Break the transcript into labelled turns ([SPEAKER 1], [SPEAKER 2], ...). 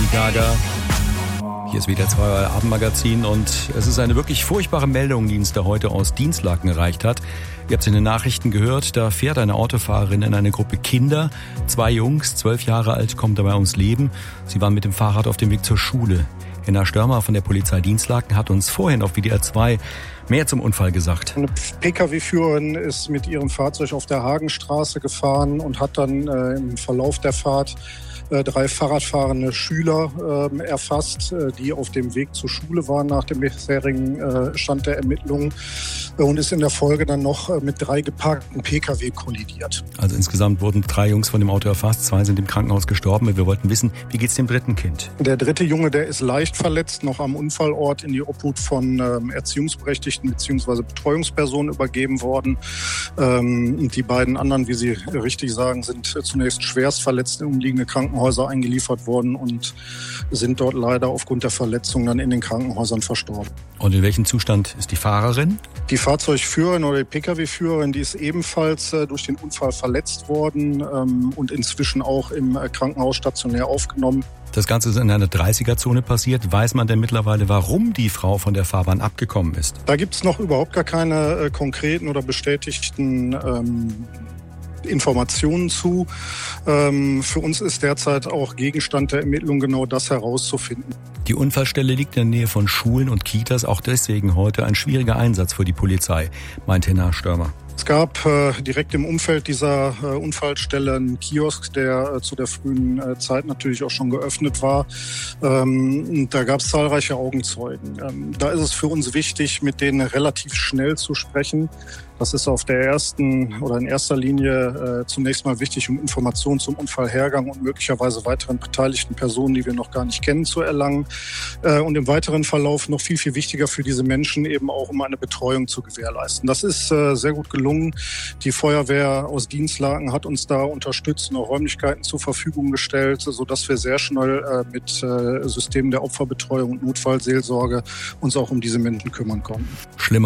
[SPEAKER 1] Gaga. Hier ist wieder 2 Uhr Abendmagazin und es ist eine wirklich furchtbare Meldung, die uns da heute aus Dinslaken erreicht hat. Ihr habt es in den Nachrichten gehört, da fährt eine Autofahrerin in eine Gruppe Kinder. 2 Jungs, 12 Jahre alt, kommen dabei ums Leben. Sie waren mit dem Fahrrad auf dem Weg zur Schule. Henna Störmer von der Polizei Dinslaken hat uns vorhin auf WDR 2 mehr zum Unfall gesagt.
[SPEAKER 2] Eine Pkw-Führerin ist mit ihrem Fahrzeug auf der Hagenstraße gefahren und hat dann im Verlauf der Fahrt 3 Fahrradfahrende Schüler erfasst, die auf dem Weg zur Schule waren nach dem bisherigen Stand der Ermittlungen und ist in der Folge dann noch mit 3 geparkten Pkw kollidiert.
[SPEAKER 1] Also insgesamt wurden 3 Jungs von dem Auto erfasst, 2 sind im Krankenhaus gestorben. Wir wollten wissen, wie geht's dem dritten Kind?
[SPEAKER 2] Der dritte Junge, der ist leicht verletzt, noch am Unfallort in die Obhut von Erziehungsberechtigten bzw. Betreuungspersonen übergeben worden. Und die beiden anderen, wie Sie richtig sagen, sind zunächst schwerst verletzt in umliegende Krankenhäuser eingeliefert worden und sind dort leider aufgrund der Verletzungen dann in den Krankenhäusern verstorben.
[SPEAKER 1] Und in welchem Zustand ist die Fahrerin?
[SPEAKER 2] Die Fahrzeugführerin oder die Pkw-Führerin, die ist ebenfalls durch den Unfall verletzt worden und inzwischen auch im Krankenhaus stationär aufgenommen.
[SPEAKER 1] Das Ganze ist in einer 30er-Zone passiert. Weiß man denn mittlerweile, warum die Frau von der Fahrbahn abgekommen ist?
[SPEAKER 2] Da gibt es noch überhaupt gar keine konkreten oder bestätigten Informationen zu. Für uns ist derzeit auch Gegenstand der Ermittlung genau das herauszufinden.
[SPEAKER 1] Die Unfallstelle liegt in der Nähe von Schulen und Kitas, auch deswegen heute ein schwieriger Einsatz für die Polizei, meint Henna Störmer.
[SPEAKER 2] Es gab direkt im Umfeld dieser Unfallstelle einen Kiosk, der zu der frühen Zeit natürlich auch schon geöffnet war. Da gab es zahlreiche Augenzeugen. Da ist es für uns wichtig, mit denen relativ schnell zu sprechen. Das ist in erster Linie zunächst mal wichtig, um Informationen zum Unfallhergang und möglicherweise weiteren beteiligten Personen, die wir noch gar nicht kennen, zu erlangen. Und im weiteren Verlauf noch viel, viel wichtiger für diese Menschen eben auch, um eine Betreuung zu gewährleisten. Das ist sehr gut gelungen. Die Feuerwehr aus Dinslaken hat uns da unterstützt und auch Räumlichkeiten zur Verfügung gestellt, sodass wir sehr schnell mit Systemen der Opferbetreuung und Notfallseelsorge uns auch um diese Menschen kümmern konnten.
[SPEAKER 1] Schlimmer